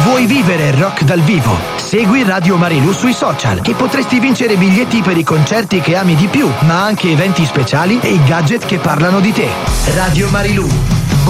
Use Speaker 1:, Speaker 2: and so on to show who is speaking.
Speaker 1: Vuoi vivere il rock dal vivo? Segui Radio Marilù sui social e potresti vincere biglietti per i concerti che ami di più, ma anche eventi speciali e i gadget che parlano di te. Radio Marilù.